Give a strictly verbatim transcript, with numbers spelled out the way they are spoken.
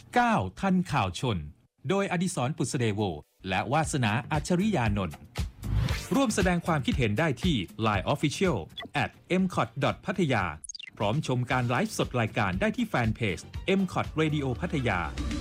เก้าทันข่าวชนโดยอดิศรปุษเดโวและวาสนาอัจฉริยานนท์ร่วมแสดงความคิดเห็นได้ที่ ไลน์ Official แอท เอ็ม คอท พัทยาพร้อมชมการไลฟ์สดรายการได้ที่แฟนเพจ เอ็ม คอท Radio พัทยา